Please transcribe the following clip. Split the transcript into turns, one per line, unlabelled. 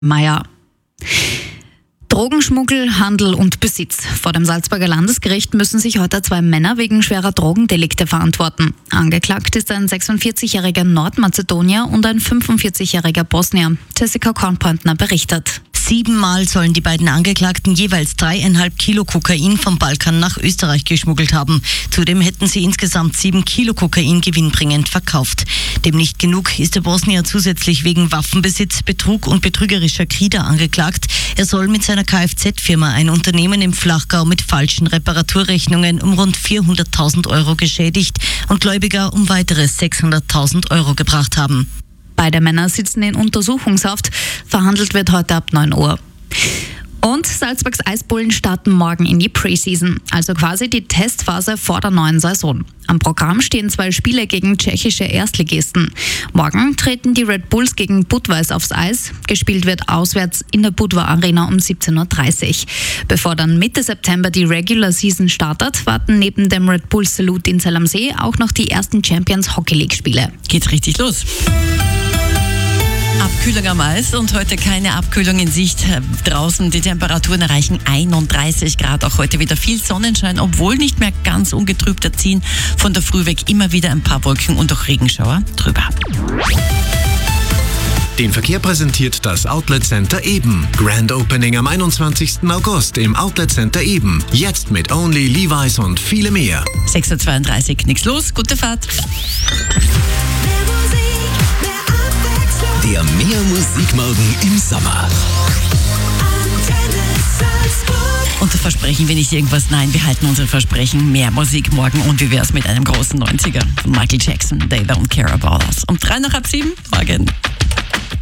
Meier. Drogenschmuggel, Handel und Besitz. Vor dem Salzburger Landesgericht müssen sich heute 2 Männer wegen schwerer Drogendelikte verantworten. Angeklagt ist ein 46-jähriger Nordmazedonier und ein 45-jähriger Bosnier. Jessica Kornpointner berichtet.
7-mal sollen die beiden Angeklagten jeweils 3,5 Kilo Kokain vom Balkan nach Österreich geschmuggelt haben. Zudem hätten sie insgesamt 7 Kilo Kokain gewinnbringend verkauft. Dem nicht genug ist der Bosnier zusätzlich wegen Waffenbesitz, Betrug und betrügerischer Krieder angeklagt. Er soll mit seiner Kfz-Firma ein Unternehmen im Flachgau mit falschen Reparaturrechnungen um rund 400.000 Euro geschädigt und Gläubiger um weitere 600.000 Euro gebracht haben.
Beide Männer sitzen in Untersuchungshaft. Verhandelt wird heute ab 9 Uhr. Und Salzburgs Eisbullen starten morgen in die Preseason, also quasi die Testphase vor der neuen Saison. Am Programm stehen 2 Spiele gegen tschechische Erstligisten. Morgen treten die Red Bulls gegen Budweis aufs Eis. Gespielt wird auswärts in der Budva Arena um 17.30 Uhr. Bevor dann Mitte September die Regular Season startet, warten neben dem Red Bull Salute in Zell am See auch noch die ersten Champions Hockey League Spiele.
Geht richtig los. Abkühlung am Eis und heute keine Abkühlung in Sicht. Draußen die Temperaturen erreichen 31 Grad. Auch heute wieder viel Sonnenschein, obwohl nicht mehr ganz ungetrübt ziehen. Von der Früh weg immer wieder ein paar Wolken und auch Regenschauer drüber.
Den Verkehr präsentiert das Outlet Center Eben. Grand Opening am 21. August im Outlet Center Eben. Jetzt mit Only, Levi's und viele mehr.
6.32 Uhr, nichts los, gute Fahrt.
Der Mehr Musikmorgen im Sommer.
Und versprechen wir nicht irgendwas, nein, wir halten unsere Versprechen. Mehr Musik morgen und wie wär's mit einem großen 90er von Michael Jackson, They Don't Care About Us. Um 7:03 morgen.